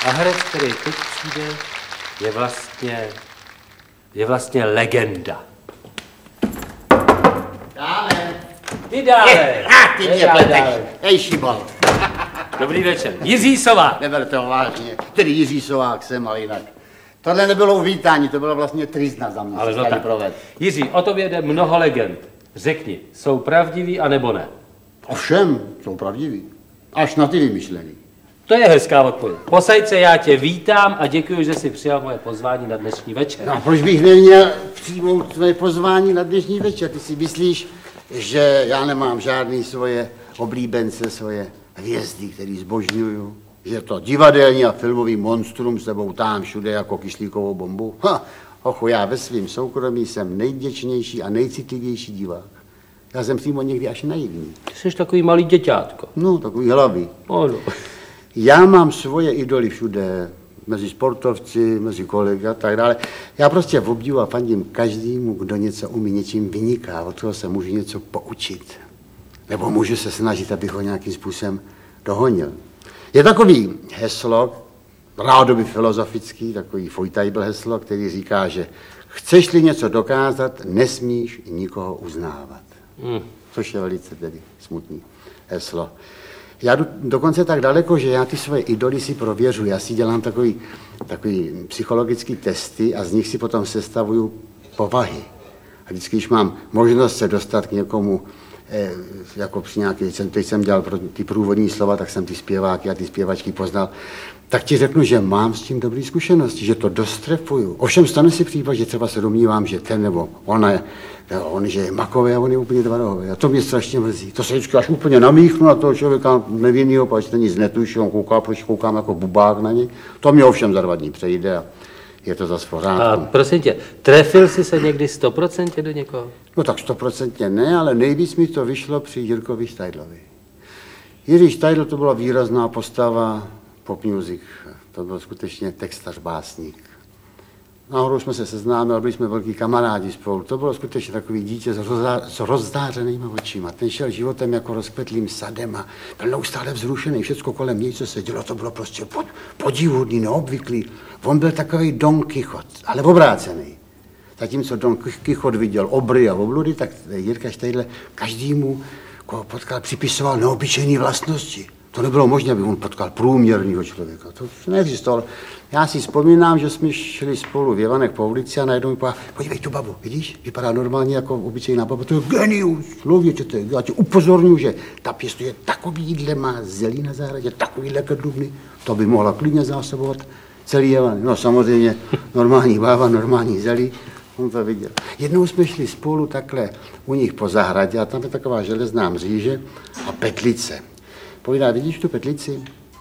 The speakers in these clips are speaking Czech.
A herec, který teď přijde, je vlastně legenda. Dále. Ty dále. Ty mě pleteš. Hej, Šibal. Dobrý večer. Jiří Sovák. Neberte ho vážně. Tedy Jiří Sovák jsem, ale jinak. Tohle nebylo uvítání, to bylo vlastně trizna za mě. Ale no tak. Jiří, o tobě jde mnoho legend. Řekni, jsou pravdiví anebo ne? Ovšem, jsou pravdiví. Až na ty vymyšlený. To je hezká odpověď. Posaďte, já tě vítám a děkuji, že jsi přijal moje pozvání na dnešní večer. No, proč bych neměl přijmout tvoje pozvání na dnešní večer? Ty si myslíš, že já nemám žádný svoje oblíbence, svoje hvězdy, který zbožňuju? Že to divadelní a filmový monstrum s tebou tam všude jako kyslíkovou bombu? Ochu, já ve svým soukromí jsem nejvděčnější a nejcitlivější divák. Já jsem přímo někdy až naivní. Ty jsi takový malý děťátko. No, takový hlavy. Ano. Já mám svoje idoly všude, mezi sportovci, mezi kolegy a tak dále. Já prostě v obdivu a fandím každému, kdo něco umí, něčím vyniká, od toho se můžu něco poučit. Nebo můžu se snažit, abych ho nějakým způsobem dohonil. Je takový heslo, rádoby filozofický, takový Feuilletajbl heslo, který říká, že chceš-li něco dokázat, nesmíš nikoho uznávat. Což je velice tedy smutný heslo. Já jdu dokonce tak daleko, že já ty svoje idoly si prověřuji. Já si dělám takový psychologický testy a z nich si potom sestavuju povahy. A vždycky, když mám možnost se dostat k někomu, jako při nějaký, teď jsem dělal pro ty průvodní slova, tak jsem ty zpěváky a ty zpěvačky poznal, tak ti řeknu, že mám s tím dobré zkušenosti, že to dostrefuju. Ovšem stane si případ, že třeba se domnívám, že ten nebo on že je makový a on je úplně tvarohový. A to mě strašně mrzí. To se vždycky až úplně namíchnu na toho člověka nevinnýho, protože ten nic netuší, on kouká, proč koukám jako bubák na něj. To mě ovšem za 2 dní přejde a je to zas v pořádku. A prosím tě, trefil jsi se někdy 100% do někoho? No tak 100% ne, ale nejvíc mi to vyšlo při Jirkovi Štajdlovi. Jiří Štajdl to byla výrazná postava pop music. To byl skutečně textař, básník. Náhodou jsme se seznámili, byli jsme velký kamarádi spolu. To bylo skutečně takový dítě s rozzářenýma očima. Ten šel životem jako rozkvetlým sadem a byl neustále vzrušený. Všecko kolem něj, co se dělo, to bylo prostě podivuhodný, neobvyklý. On byl takový Don Kichot, ale obrácený. Zatímco Don Kichot viděl obry a obludy, tak Jirka Štajdl každému, koho potkal, připisoval neobyčejné vlastnosti. To nebylo možné, aby on potkal průměrného člověka. To neexistovalo. Já si vzpomínám, že jsme šli spolu v Jevanech po ulici a najednou mi povedal, podívej tu babu, vidíš? Vypadá normálně jako obyčejná baba. To je genius, člověče, já tě upozorňuji, že ta pěstuje takovýhle, má zelí na zahradě, takovýhle kadlubny, to by mohla klidně zásobovat celý Jevan. No samozřejmě normální bába, normální zelí, on to viděl. Jednou jsme šli spolu takhle u nich po zahradě a tam je taková železná mříže a petlice. Povídá, vidíš tu petlici?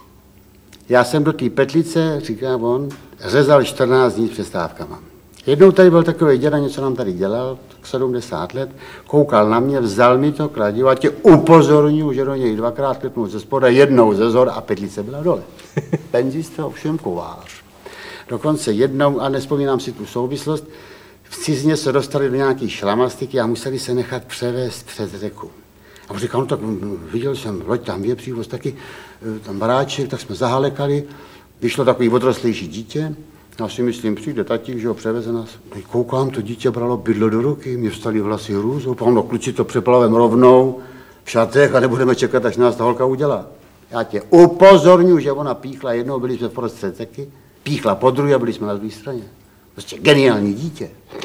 Já jsem do té petlice, říká on, řezal 14 dní s přestávkama. Jednou tady byl takový děda, něco nám tady dělal, tak 70 let, koukal na mě, vzal mi to kladivo a tě upozorňuji, že do něj 2krát klepnul ze spoda, jednou ze zhora a petlice byla dole. Penzista, ovšem kovář. Dokonce jednou, a nespomínám si tu souvislost, v cizině se dostali do nějaké šlamastiky a museli se nechat převést přes řeku. A říkal, no tak viděl jsem, loď tam je přívoz taky, tam baráček, tak jsme zahalekali, vyšlo takový odrostlejší dítě, já si myslím, přijde tatík, že ho převeze nás. No, koukám, to dítě bralo bydlo do ruky, mě vstali vlasy hrůzou, no kluci to přeplavem rovnou v šatech a nebudeme čekat, až nás ta holka udělá. Já tě upozorňuji, že ona píchla, jednou byli jsme v prostřed řeky, píchla po druhé a byli jsme na druhé straně. Prostě geniální dítě.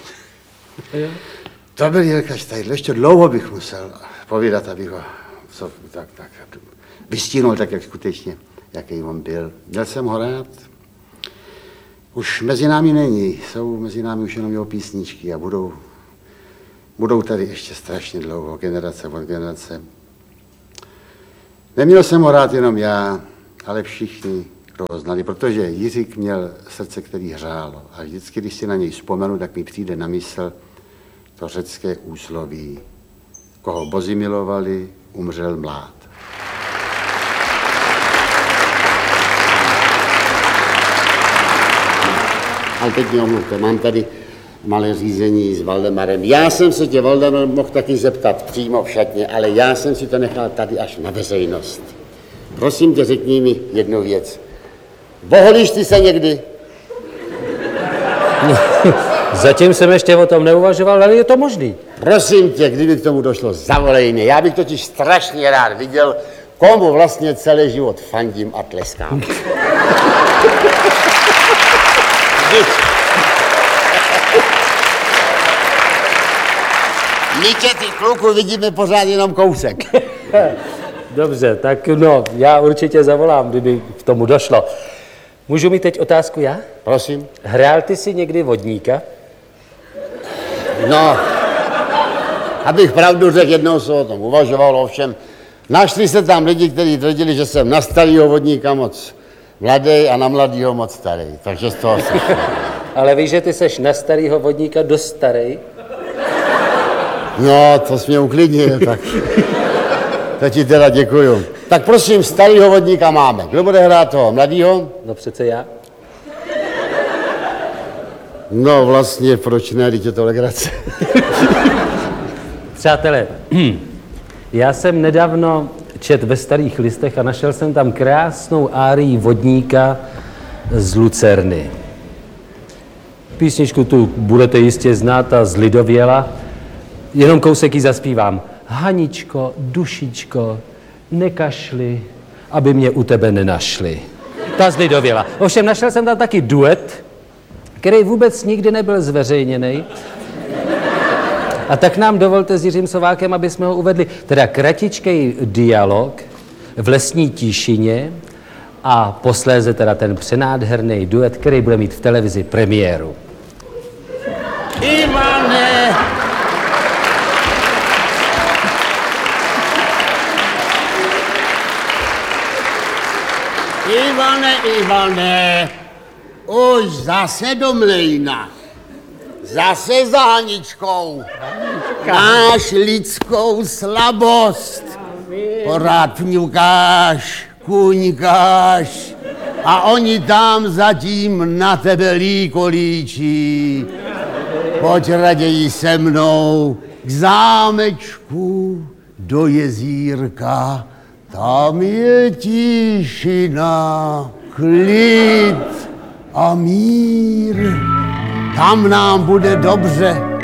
To byl Jirka Štajdl, ještě dlouho bych musel povídat, abych ho tak vystihnul tak, jak skutečně, jaký on byl. Měl jsem ho rád. Už mezi námi není, jsou mezi námi už jenom jeho písničky a budou tady ještě strašně dlouho, generace od generace. Neměl jsem ho rád jenom já, ale všichni, kdo ho znali, protože Jiřík měl srdce, který hřálo. A vždycky, když si na něj vzpomenu, tak mi přijde na mysl to řecké úsloví. Koho bozi milovali, umřel mlád. Ale teď mě omluvte, mám tady malé řízení s Valdemarem. Já jsem se tě, Valdemar, mohl taky zeptat přímo v šatně, ale já jsem si to nechal tady až na veřejnost. Prosím tě, řekni mi jednu věc. Boholíš ty se někdy? Zatím jsem ještě o tom neuvažoval, ale je to možný. Prosím tě, kdyby k tomu došlo, zavolej mě. Já bych totiž strašně rád viděl, komu vlastně celý život fandím a tleskám. My tě, ty kluku, vidíme pořád jenom kousek. Dobře, tak no, já určitě zavolám, kdyby k tomu došlo. Můžu mít teď otázku já? Prosím. Hrál ty si někdy vodníka? No, abych pravdu řekl, jednou se o tom uvažoval, ovšem našli se tam lidi, kteří tvrdili, že jsem na starýho vodníka moc mladý a na mladýho moc starý, takže z toho se... Ale víš, že ty seš na starýho vodníka dost starý? No, to jsi mě uklidnil, tak to ti teda děkuju. Tak prosím, starýho vodníka máme. Kdo bude hrát toho mladýho? No přece já. No vlastně, proč ne, teď je to legrace. Přátelé, já jsem nedávno četl ve Starých listech a našel jsem tam krásnou árii vodníka z Lucerny. Písničku tu budete jistě znát a z Lidověla. Jenom kousek ji zaspívám. Haničko, dušičko, nekašli, aby mě u tebe nenašli. Ta z Lidověla. Ovšem našel jsem tam taky duet, který vůbec nikdy nebyl zveřejněný. A tak nám dovolte s Jiřím Sovákem, aby jsme ho uvedli. Teda kratičkej dialog v lesní tišině a posléze teda ten přenádherný duet, který bude mít v televizi premiéru. Ivane! Ivane, už zase do mlejna. Zase za Haničkou. Máš lidskou slabost. Pořád pňukáš, kuňkáš a oni tam zatím na tebe líkolíčí. Pojď raději se mnou k zámečku do jezírka. Tam je tišina, klid a mír. Tam nám bude dobře.